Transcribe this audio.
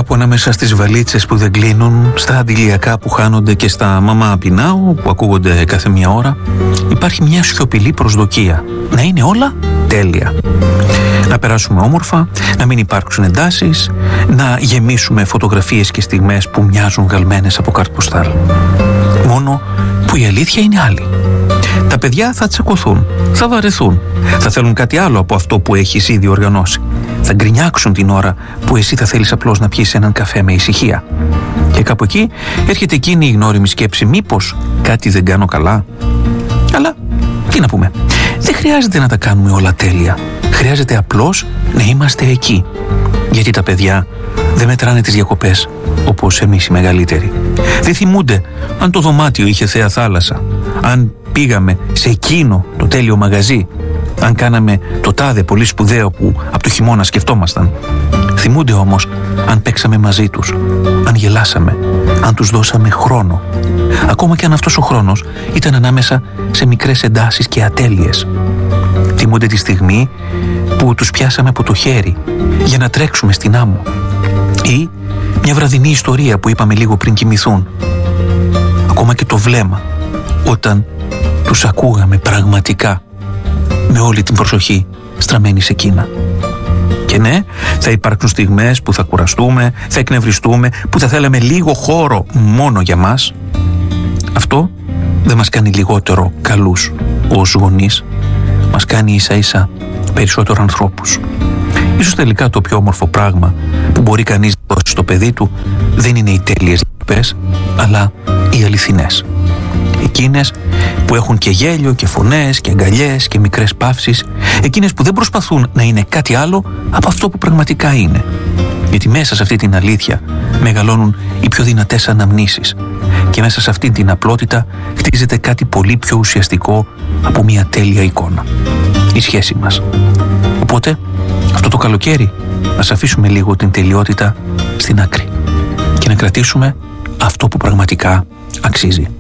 Κάπου ανάμεσα στις βαλίτσες που δεν κλείνουν, στα αντιλιακά που χάνονται και στα μαμά πεινάω που ακούγονται κάθε μια ώρα, υπάρχει μια σιωπηλή προσδοκία να είναι όλα τέλεια. Να περάσουμε όμορφα, να μην υπάρξουν εντάσεις, να γεμίσουμε φωτογραφίες και στιγμές που μοιάζουν βγαλμένες από καρτποστάλ. Μόνο που η αλήθεια είναι άλλη. Τα παιδιά θα τσακωθούν, θα βαρεθούν, θα θέλουν κάτι άλλο από αυτό που έχεις ήδη οργανώσει. Θα γκρινιάξουν την ώρα που εσύ θα θέλεις απλώς να πιεις έναν καφέ με ησυχία. Και κάπου εκεί έρχεται εκείνη η γνώριμη σκέψη, μήπως κάτι δεν κάνω καλά. Αλλά τι να πούμε, δεν χρειάζεται να τα κάνουμε όλα τέλεια. Χρειάζεται απλώς να είμαστε εκεί. Γιατί τα παιδιά δεν μετράνε τις διακοπές όπως εμείς οι μεγαλύτεροι. Δεν θυμούνται αν το δωμάτιο είχε θέα θάλασσα, αν πήγαμε σε εκείνο το τέλειο μαγαζί, αν κάναμε το τάδε πολύ σπουδαίο που από το χειμώνα σκεφτόμασταν. Θυμούνται όμως αν παίξαμε μαζί τους, αν γελάσαμε, αν τους δώσαμε χρόνο. Ακόμα και αν αυτός ο χρόνος ήταν ανάμεσα σε μικρές εντάσεις και ατέλειες. Θυμούνται τη στιγμή που τους πιάσαμε από το χέρι για να τρέξουμε στην άμμο. Ή μια βραδινή ιστορία που είπαμε λίγο πριν κοιμηθούν. Ακόμα και το βλέμμα όταν τους ακούγαμε πραγματικά με όλη την προσοχή στραμμένη σε εκείνα. Και ναι, θα υπάρξουν στιγμές που θα κουραστούμε, θα εκνευριστούμε, που θα θέλαμε λίγο χώρο μόνο για μας. Αυτό δεν μας κάνει λιγότερο καλούς ως γονείς. Μας κάνει ίσα ίσα περισσότερο ανθρώπους. Ίσως τελικά το πιο όμορφο πράγμα που μπορεί κανείς να δώσει στο παιδί του δεν είναι οι τέλειες διακοπές, αλλά οι αληθινές. Εκείνες που έχουν και γέλιο και φωνές και αγκαλιές και μικρές παύσεις. Εκείνες που δεν προσπαθούν να είναι κάτι άλλο από αυτό που πραγματικά είναι. Γιατί μέσα σε αυτή την αλήθεια μεγαλώνουν οι πιο δυνατές αναμνήσεις. Και μέσα σε αυτή την απλότητα χτίζεται κάτι πολύ πιο ουσιαστικό από μια τέλεια εικόνα. Η σχέση μας. Οπότε αυτό το καλοκαίρι ας αφήσουμε λίγο την τελειότητα στην άκρη και να κρατήσουμε αυτό που πραγματικά αξίζει.